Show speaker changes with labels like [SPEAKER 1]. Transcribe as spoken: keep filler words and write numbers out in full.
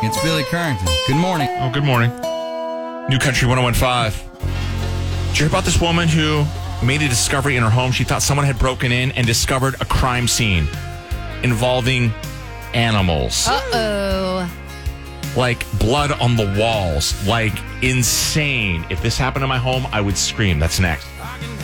[SPEAKER 1] It's Billy Carrington. Good morning.
[SPEAKER 2] Oh, good morning. New Country one oh one five. Did you hear about this woman who made a discovery in her home? She thought someone had broken in and discovered a crime scene involving animals.
[SPEAKER 3] Uh-oh.
[SPEAKER 2] Like blood on the walls. Like insane. If this happened in my home, I would scream. That's next.